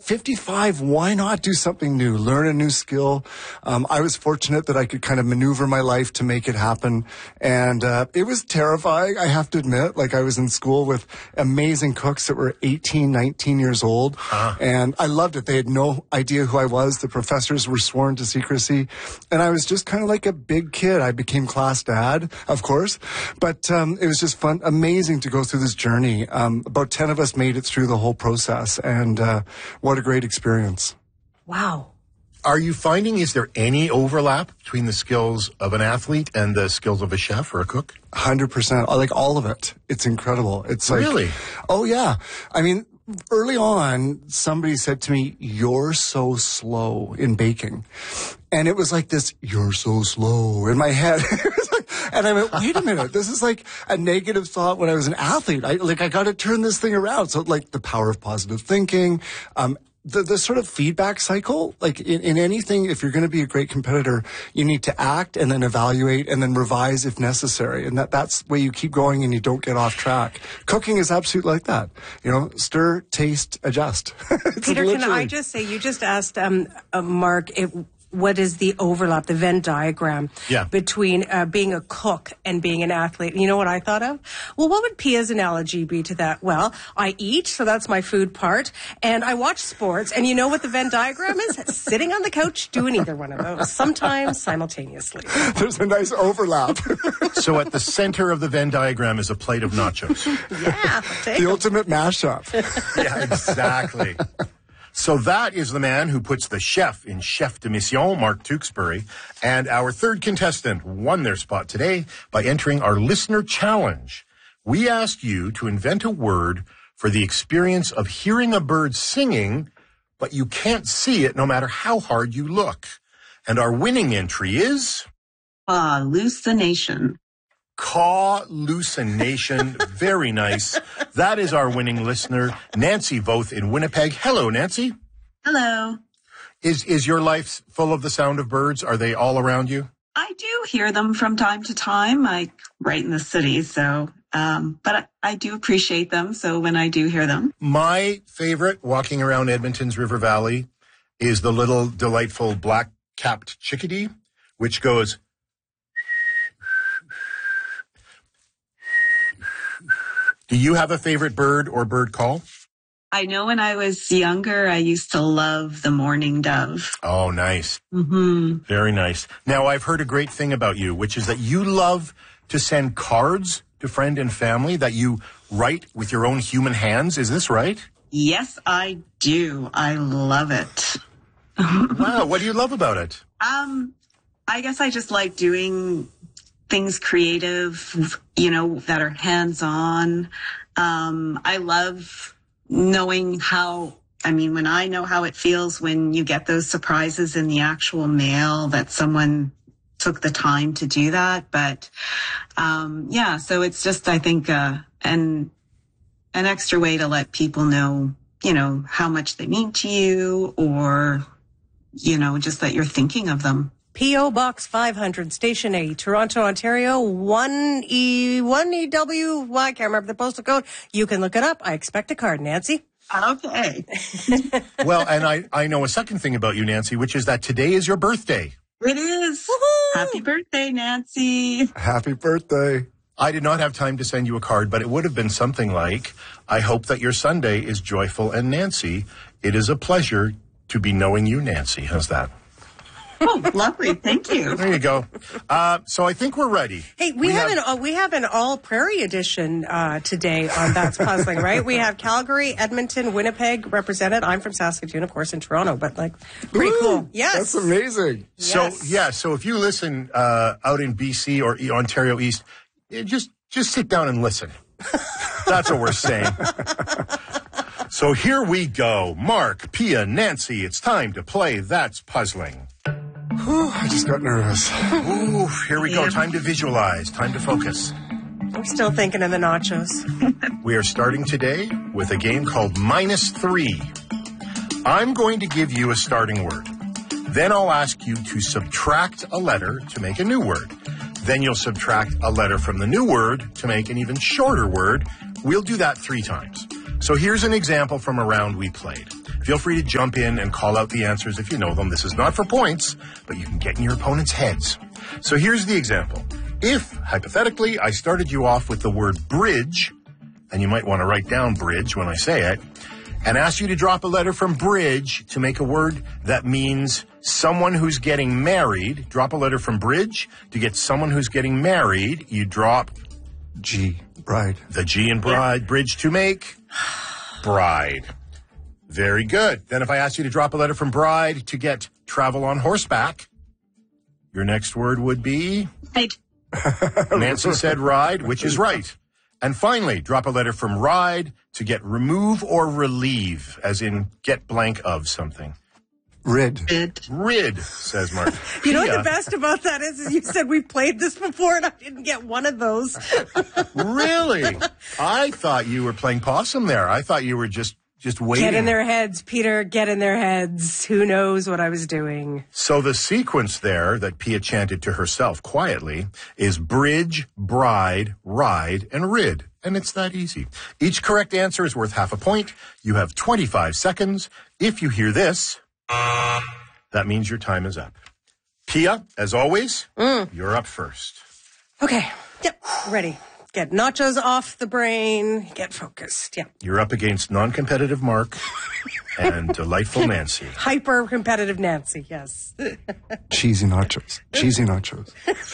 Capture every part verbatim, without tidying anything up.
fifty-five, why not do something new, learn a new skill? Um, I was fortunate that I could kind of maneuver my life to make it happen. And uh, it was terrifying, I have to admit. Like, I was in school with amazing cooks that were eighteen, nineteen years old. Uh-huh. And I loved it. They had no idea who I was. The professors were sworn to secrecy. And I was just kind of like a big kid. I became class dad, of course. But um, it was just fun, amazing to go through this journey. Um, about ten of us made it through the whole process. And uh, what a great experience. Wow. Are you finding, is there any overlap between the skills of an athlete and the skills of a chef or a cook? one hundred percent. Like, all of it. It's incredible. It's like, really? Oh, yeah. I mean, early on, somebody said to me, "You're so slow in baking." And it was like this, "You're so slow," in my head. And I went, wait a minute, this is like a negative thought when I was an athlete. I, like, I got to turn this thing around. So, like, the power of positive thinking, um, the, the sort of feedback cycle, like in, in anything, if you're going to be a great competitor, you need to act and then evaluate and then revise if necessary. And that, that's the way you keep going and you don't get off track. Cooking is absolutely like that. You know, stir, taste, adjust. Peter, literally. Can I just say, you just asked um, uh, Mark, it, what is the overlap, the Venn diagram yeah. between uh, being a cook and being an athlete? You know what I thought of? Well, what would Pia's analogy be to that? Well, I eat, so that's my food part, and I watch sports, and you know what the Venn diagram is? Sitting on the couch doing either one of those, sometimes simultaneously. There's a nice overlap. So at the center of the Venn diagram is a plate of nachos. Yeah. The them. ultimate mashup. Yeah, exactly. So that is the man who puts the chef in chef de mission, Mark Tewksbury. And our third contestant won their spot today by entering our listener challenge. We asked you to invent a word for the experience of hearing a bird singing, but you can't see it no matter how hard you look. And our winning entry is... Hallucination. Caw-lucination. Very nice. That is our winning listener, Nancy Voth in Winnipeg. Hello, Nancy. Hello. Is is your life full of the sound of birds? Are they all around you? I do hear them from time to time. I right in the city, so um, but I, I do appreciate them. So when I do hear them, my favorite walking around Edmonton's River Valley is the little delightful black-capped chickadee, which goes. Do you have a favorite bird or bird call? I know when I was younger, I used to love the mourning dove. Oh, nice. Mm-hmm. Very nice. Now, I've heard a great thing about you, which is that you love to send cards to friend and family that you write with your own human hands. Is this right? Yes, I do. I love it. Wow. What do you love about it? Um, I guess I just like doing things creative, you know, that are hands-on. Um, I love knowing how, I mean, when I know how it feels when you get those surprises in the actual mail that someone took the time to do that. But, um, yeah, so it's just, I think, uh, an, an extra way to let people know, you know, how much they mean to you, or, you know, just that you're thinking of them. P O. Box five hundred, Station A, Toronto, Ontario, one E, one E W, well, I can't remember the postal code. You can look it up. I expect a card, Nancy. Okay. Well, and I, I know a second thing about you, Nancy, which is that today is your birthday. It is. Woohoo! Happy birthday, Nancy. Happy birthday. I did not have time to send you a card, but it would have been something like, I hope that your Sunday is joyful, and Nancy, it is a pleasure to be knowing you, Nancy. How's that? Oh, lovely. Thank you. There you go. Uh, so I think we're ready. Hey, we, we have, have an uh, we have an all prairie edition uh, today on That's Puzzling, right? We have Calgary, Edmonton, Winnipeg represented. I'm from Saskatoon, of course, in Toronto, but like pretty Ooh, cool. Yes, that's amazing. So yes. yeah, so if you listen uh, out in B C or Ontario East, just just sit down and listen. That's what we're saying. So here we go. Mark, Pia, Nancy, it's time to play That's Puzzling. Whew, I just got nervous. Ooh, here we go. Time to visualize. Time to focus. I'm still thinking of the nachos. We are starting today with a game called Minus Three. I'm going to give you a starting word. Then I'll ask you to subtract a letter to make a new word. Then you'll subtract a letter from the new word to make an even shorter word. We'll do that three times. So here's an example from a round we played. Feel free to jump in and call out the answers if you know them. This is not for points, but you can get in your opponent's heads. So here's the example. If, hypothetically, I started you off with the word bridge, and you might want to write down bridge when I say it, and asked you to drop a letter from bridge to make a word that means someone who's getting married. Drop a letter from bridge to get someone who's getting married. You drop G, bride. the G in bride, bridge to make bride. Very good. Then if I ask you to drop a letter from bride to get travel on horseback, your next word would be? Right. Nancy said ride, which is right. And finally, drop a letter from ride to get remove or relieve, as in get blank of something. Rid. Good. Rid, says Mark. You know Pia, what the best about that is? Is you said we played this before and I didn't get one of those. Really? I thought you were playing possum there. I thought you were just, just waiting. Get in their heads, Peter. Get in their heads. Who knows what I was doing? So the sequence there that Pia chanted to herself quietly is bridge, bride, ride, and rid. And it's that easy. Each correct answer is worth half a point. You have twenty-five seconds. If you hear this, that means your time is up. Pia, as always, Mm. you're up first. Okay. Yep. Ready. Get nachos off the brain. Get focused. Yep. You're up against non-competitive Mark and delightful Nancy. Hyper competitive Nancy. Yes. Cheesy nachos. Cheesy nachos.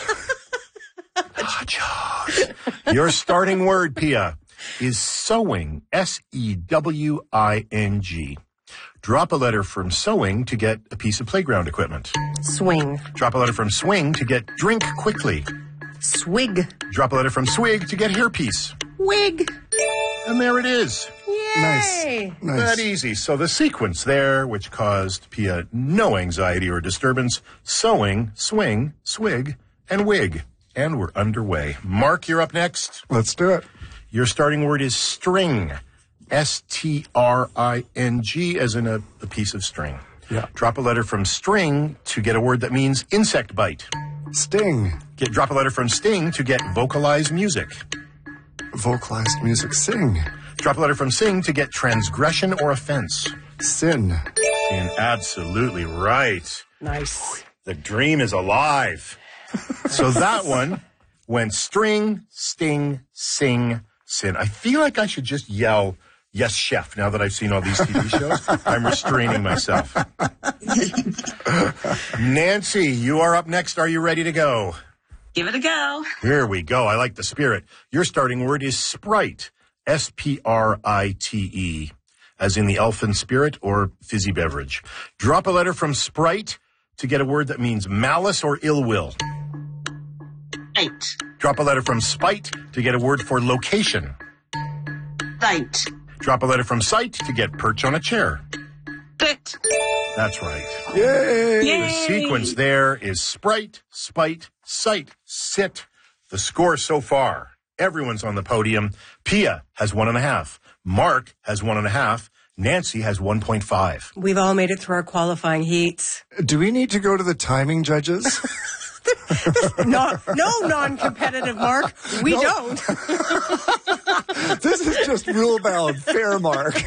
Nachos. Your starting word, Pia, is sewing. S E W I N G. Drop a letter from sewing to get a piece of playground equipment. Swing. Drop a letter from swing to get drink quickly. Swig. Drop a letter from swig to get hairpiece. Wig. And there it is. Yay. Nice. Nice. That easy. So the sequence there, which caused Pia no anxiety or disturbance, sewing, swing, swig, and wig. And we're underway. Mark, you're up next. Let's do it. Your starting word is string. S T R I N G, as in a, a piece of string. Yeah. Drop a letter from string to get a word that means insect bite. Sting. Get drop a letter from sting to get vocalized music. Vocalized music. Sing. Drop a letter from sing to get transgression or offense. Sin. And absolutely right. Nice. The dream is alive. So that one went string, sting, sing, sin. I feel like I should just yell, yes, chef, now that I've seen all these T V shows. I'm restraining myself. Nancy, you are up next. Are you ready to go? Give it a go. Here we go. I like the spirit. Your starting word is Sprite. S P R I T E, as in the elfin spirit or fizzy beverage. Drop a letter from Sprite to get a word that means malice or ill will. Right. Drop a letter from spite to get a word for location. Right. Drop a letter from sight to get perch on a chair. Sit. That's right. Yay. The Yay. sequence there is sprite, spite, sight, sit. The score so far. Everyone's on the podium. Pia has one and a half. Mark has one and a half. Nancy has one point five. We've all made it through our qualifying heats. Do we need to go to the timing judges? No, no non-competitive, Mark. We No. don't. This is just rule bound, fair, Mark.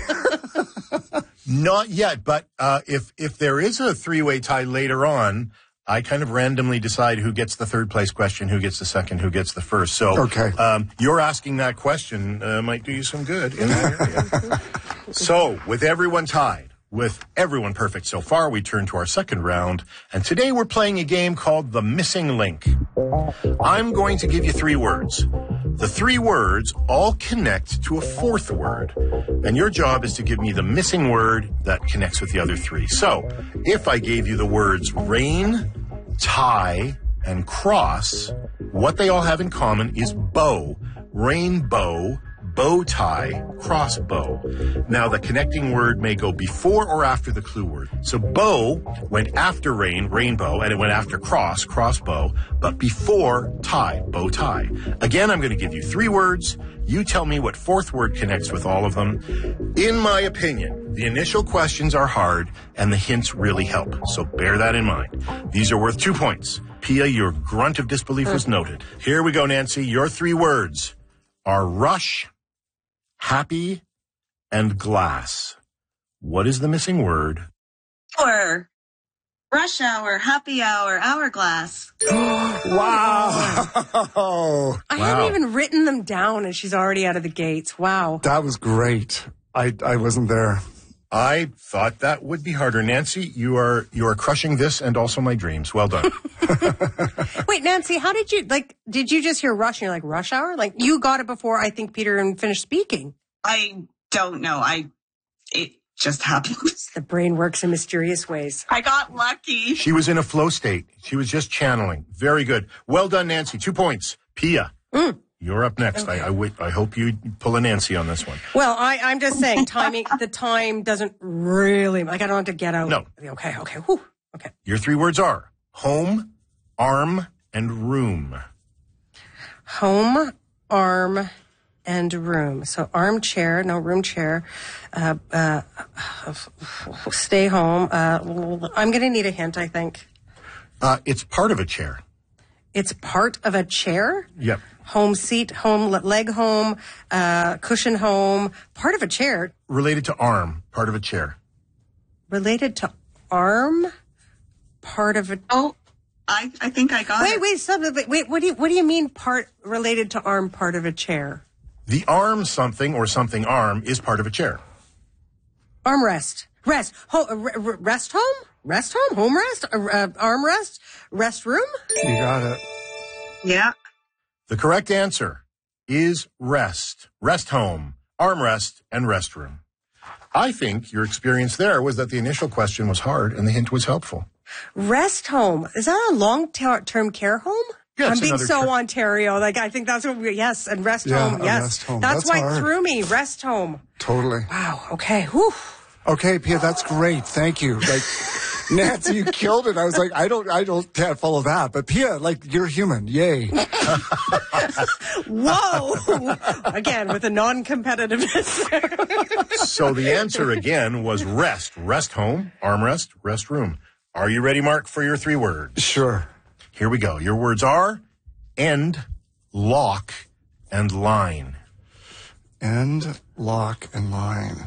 Not yet, but uh, if if there is a three-way tie later on, I kind of randomly decide who gets the third place question, who gets the second, who gets the first. So Okay. um, you're asking that question uh, might do you some good in that area. So with everyone tied, with everyone perfect so far, we turn to our second round. And today we're playing a game called The Missing Link. I'm going to give you three words. The three words all connect to a fourth word. And your job is to give me the missing word that connects with the other three. So if I gave you the words rain, tie, and cross, what they all have in common is bow, rainbow, bow tie, crossbow. Now, the connecting word may go before or after the clue word. So bow went after rain, rainbow, and it went after cross, crossbow, but before tie, bow tie. Again, I'm going to give you three words. You tell me what fourth word connects with all of them. In my opinion, the initial questions are hard and the hints really help. So bear that in mind. These are worth two points. Pia, your grunt of disbelief was noted. Here we go, Nancy. Your three words are rush, happy, and glass. What is the missing word? Or rush hour, happy hour, hourglass. Wow. I Wow. hadn't even written them down, and she's already out of the gates. Wow. That was great. I, I wasn't there. I thought that would be harder. Nancy, you are you are crushing this and also my dreams. Well done. Wait, Nancy, how did you, like, did you just hear rush and you're like, rush hour? Like, you got it before I think Peter and finished speaking. I don't know. I, it just happened. The brain works in mysterious ways. I got lucky. She was in a flow state. She was just channeling. Very good. Well done, Nancy. Two points. Pia, Mm. you're up next. Okay. I, I, wait, I hope you pull a Nancy on this one. Well, I, I'm just saying, timing, the time doesn't really, like, I don't have to get out. No. Okay, okay, whew, okay. Your three words are home, arm, and room. Home, arm, and room. So armchair, no room chair, uh, uh, stay home. Uh, I'm going to need a hint, I think. Uh, it's part of a chair. It's part of a chair? Yep. Home seat, home, leg home, uh, cushion home, part of a chair. Related to arm, part of a chair. Related to arm, part of a... Oh, I, I think I got Wait, it. wait, stop, wait, wait, what do you, what do you mean part related to arm, part of a chair? The arm something or something arm is part of a chair. Armrest. Rest. Ho- uh, re- re- rest home? Rest home? Home rest? Uh, uh, arm rest? Rest room? You got it. Yeah. The correct answer is rest, rest home, armrest, and restroom. I think your experience there was that the initial question was hard and the hint was helpful. Rest home. Is that a long-term care home? Yeah, I'm it's being another so ter- Ontario. Like, I think that's what we, yes, and rest Yeah, home, a yes. rest home. That's, That's why hard. it threw me. Rest home. Totally. Wow. Okay. Whew. Okay, Pia, that's great. Thank you. Like, Nancy, you killed it. I was like, I don't, I don't can't follow that. But Pia, like, you're human. Yay. Whoa. Again, with the non-competitiveness. So the answer again was rest, rest home, armrest, rest room. Are you ready, Mark, for your three words? Sure. Here we go. Your words are end, lock, and line. End, lock, and line.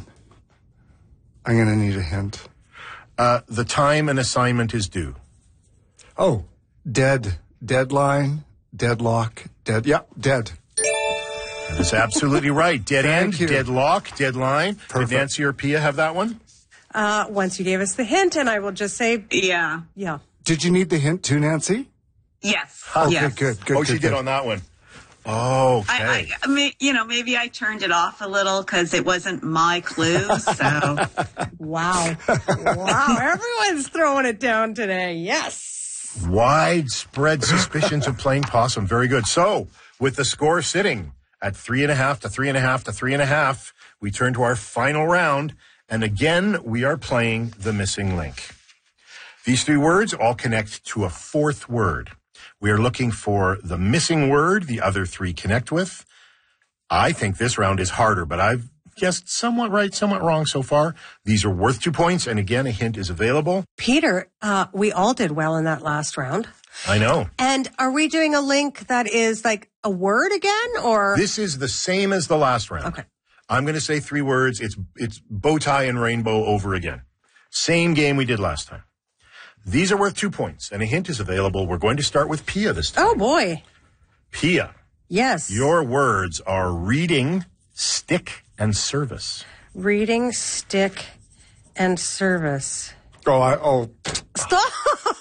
I'm going to need a hint. Uh, the time an assignment is due. Oh, dead, deadline, deadlock, dead. Yeah, dead. That is absolutely right. Dead end, Thank you. deadlock, deadline. Perfect. Did Nancy or Pia have that one? Uh, once you gave us the hint, and I will just say, Yeah. yeah. Did you need the hint too, Nancy? Yes. Okay, yes. good, good, oh, good. she good. did on that one. Okay. I, I, I mean, you know, maybe I turned it off a little because it wasn't my clue. So Wow. Wow. Everyone's throwing it down today. Yes. Widespread suspicions of playing possum. Very good. So, with the score sitting at three and a half to three and a half to three and a half, we turn to our final round. And again, we are playing the missing link. These three words all connect to a fourth word. We are looking for the missing word the other three connect with. I think this round is harder, but I've guessed somewhat right, somewhat wrong so far. These are worth two points, and again, a hint is available. Peter, uh, we all did well in that last round. I know. And are we doing a link that is like a word again, or? This is the same as the last round. Okay. I'm going to say three words. It's it's bow tie and rainbow over again. Same game we did last time. These are worth two points, and a hint is available. We're going to start with Pia this time. Oh boy. Pia, Yes. your words are reading, stick, and service. Reading, stick, and service. Oh, I, oh, Stop!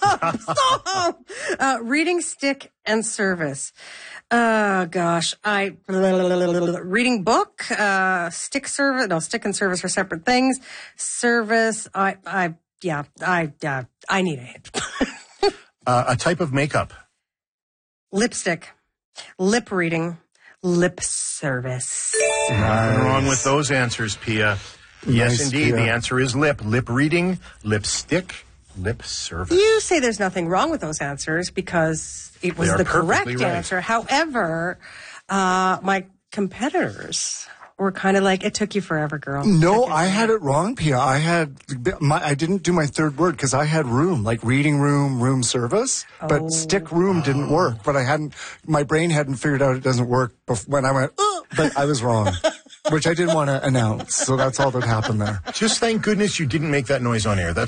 Stop! Uh, reading, stick, and service. Oh gosh, I reading book, uh, stick service. No, stick and service are separate things. Service. I, I, yeah, I, uh, I need a hint. Uh, a type of makeup. Lipstick, lip reading, lip service. Nothing wrong with those answers, Pia. Yes, Nice, indeed. Pia. The answer is lip. Lip reading, lipstick, lip service. You say there's nothing wrong with those answers because it was They are the perfectly correct right. answer. However, uh, my competitors were kind of like, it took you forever, girl. no, I had it wrong, Pia. I had, my, I didn't do my third word because I had room, like reading room, room service, but Oh. stick room didn't work. But I hadn't, my brain hadn't figured out it doesn't work bef- when I went, oh, but I was wrong. which I didn't want to announce. So that's all that happened there. Just thank goodness you didn't make that noise on air. That's